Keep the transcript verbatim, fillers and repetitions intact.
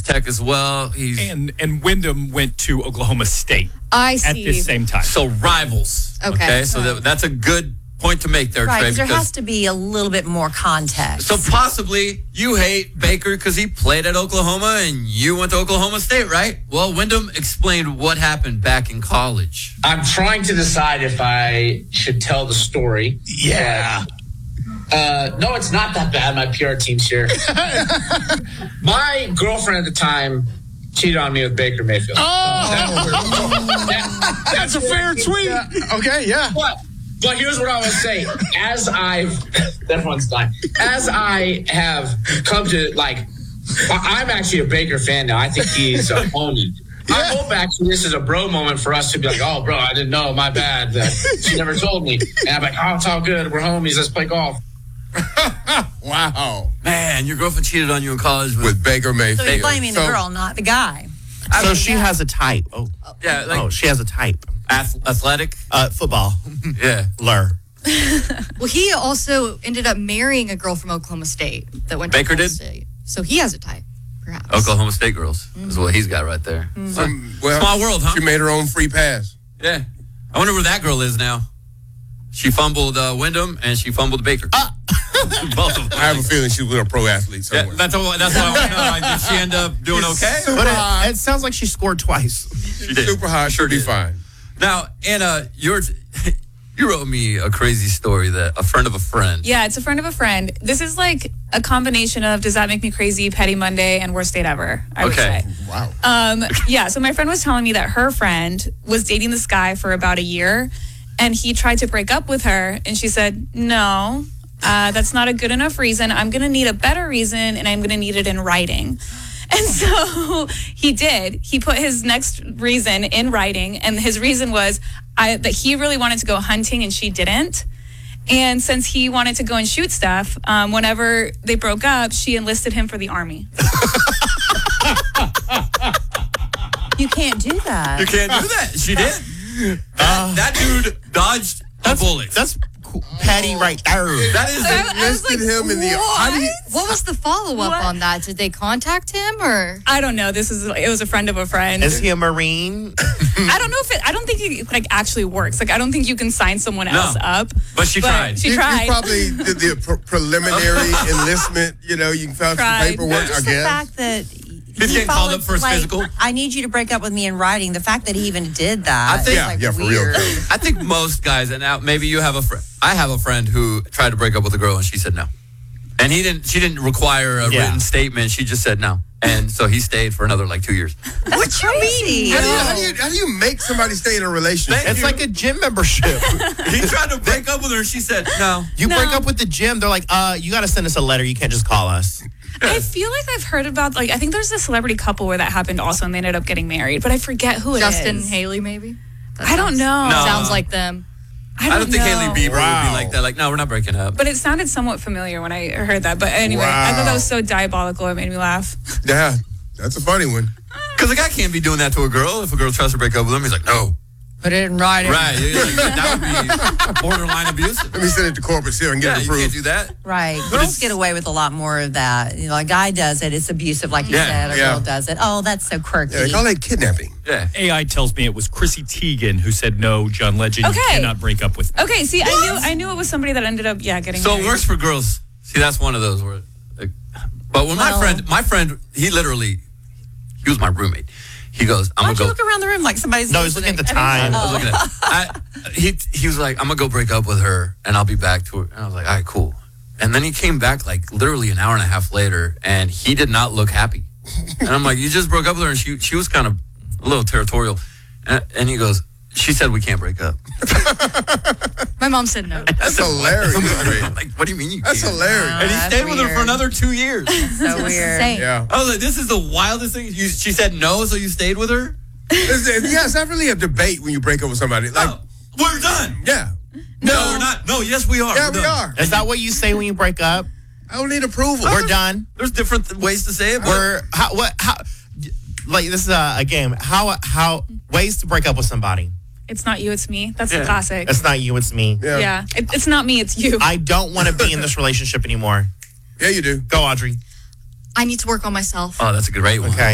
Tech as well. He's and and Wyndham went to Oklahoma State. I see. At the same time. So rivals. Okay. Okay. So that, that's a good point to make there, Right, Trey. because there because- has to be a little bit more context. So possibly you hate Baker because he played at Oklahoma and you went to Oklahoma State, right? Well, Wyndham explained what happened back in college. I'm trying to decide if I should tell the story. Yeah. Uh, no, it's not that bad. My P R team's here. My girlfriend at the time cheated on me with Baker Mayfield. Oh, That- that's a fair tweet. Yeah. Okay, yeah. But, but here's what I would say. As I've, everyone's dying. As I have come to, like, I- I'm actually a Baker fan now. I think he's a homie. I hope actually this is a bro moment for us to be like, oh, bro, I didn't know. My bad. That she never told me. And I'm like, oh, it's all good. We're homies. Let's play golf. Wow. Man, your girlfriend cheated on you in college with, With Baker So Mayfield. you're blaming the So- girl, not the guy. So she has a type. Oh, yeah, like oh, she has a type. ath- athletic. Uh, football. Yeah. Lur. Well, he also ended up marrying a girl from Oklahoma State that went to Baker Oklahoma did? State. So he has a type, perhaps. Oklahoma State girls is what he's got right there. Um, well, Small world, huh? She made her own free pass. Yeah. I wonder where that girl is now. She fumbled uh, Wyndham and she fumbled Baker. Both of them. I have a feeling she was a pro athlete Yeah, somewhere. that's all. That's what I want to know. Like, did she end up doing okay? Super But high. it, it sounds like she scored twice. She did. Super high. Sure Should be did. fine. Now, Anna, yours. You wrote me a crazy story that a friend of a friend. Yeah, it's a friend of a friend. This is like a combination of Does That Make Me Crazy, Petty Monday, and Worst Date Ever, I would Okay. say. Wow. Um, yeah, so my friend was telling me that her friend was dating this guy for about a year, and he tried to break up with her, and she said, no, uh, that's not a good enough reason. I'm going to need a better reason, and I'm going to need it in writing. And so he did. He put his next reason in writing, and his reason was I, that he really wanted to go hunting and she didn't. And since he wanted to go and shoot stuff, um, whenever they broke up, she enlisted him for the army. You can't do that. You can't do that. She did. That, that dude dodged a bullet. That's cool. Petty right there. That is. I, I was like, Enlisted him in the- how do you- what was the follow-up What? on that? Did they contact him or? I don't know. This is it was a friend of a friend. Is he a Marine? I don't know if it. I don't think it like actually works. Like I don't think you can sign someone No. else up. But she tried. She you, tried. You probably did the pre- preliminary enlistment. You know, you found some Tried. paperwork, I Just the guess. fact that He's getting called up for his like, physical. I need you to break up with me in writing. The fact that he even did that. I think- is, Yeah, like, yeah, for real, weird. Cody. I think most guys, and now maybe you have a friend. I have a friend who tried to break up with a girl, and she said no. And he didn't. She didn't require a Yeah. written statement. She just said no, and so he stayed for another like two years. What's crazy? How do, you, how, do you, how do you make somebody stay in a relationship? Thank It's you. like a gym membership. He tried to break up with her, and she said no. You No. break up with the gym, they're like, uh, you got to send us a letter. You can't just call us. I feel like I've heard about like I think there's a celebrity couple where that happened also, and they ended up getting married. But I forget who it is. Justin and Haley, maybe? That I don't sounds- know. No. Sounds like them. I I don't, don't think know. Haley Bieber would Wow. be like that. Like, no, we're not breaking up. But it sounded somewhat familiar when I heard that. But anyway, I thought that was so diabolical. It made me laugh. Yeah, that's a funny one. Because a guy can't be doing that to a girl. If a girl tries to break up with him, he's like, no. Put it in writing. Right. Yeah, yeah, that would be borderline abusive. Let me send it to corporate seal and get Yeah, it you can't approved. do that. Right. But Girls it's- get away with a lot more of that. You know, a guy does it, it's abusive, like you Yeah, said. A yeah. girl does it. Oh, that's so quirky. Yeah, they call that kidnapping. Yeah. A I tells me it was Chrissy Teigen who said no, John Legend, you Okay. cannot break up with. Okay, see, I knew I knew it was somebody that ended up yeah getting So it married. works for girls. See, that's one of those where. Like, but when my Well- friend, my friend, he literally, he was my roommate. He goes, I'm Why don't gonna you go. look around the room like somebody's No, he's looking at the time. I was looking at. I, he he was like, I'm gonna go break up with her, and I'll be back to her. And I was like, all right, cool. And then he came back like literally an hour and a half later, and he did not look happy. And I'm like, you just broke up with her, and she she was kind of a little territorial. And, and he goes, she said we can't break up. My mom said no. That's hilarious. I'm like, what do you mean you That's can't? hilarious. And he That's stayed with her for weird. another two years. So weird. Insane. Yeah. I was like, this is the wildest thing. You, she said no, so you stayed with her? It's, yeah, it's not really a debate when you break up with somebody. Like, Oh, we're done. yeah. No, we're not. No, yes, we are. Yeah, We're we done. are. Is that what you say when you break up? I don't need approval. We're done. There's different th- ways to say it. But We're how what how like this is a, a game. How how ways to break up with somebody. It's not you, it's me. That's Yeah. the classic. It's not you, it's me. Yeah. yeah, It, it's not me, it's you. I don't want to be in this relationship anymore. Yeah, you do. Go, Audrey. I need to work on myself. oh, that's a great one. Okay.